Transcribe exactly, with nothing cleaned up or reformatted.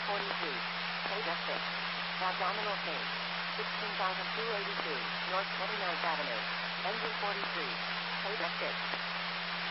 forty-three. Page F six. Abdominal pain. sixteen thousand two hundred eighty-two. North twenty-ninth Avenue. Engine forty-three. Page F six.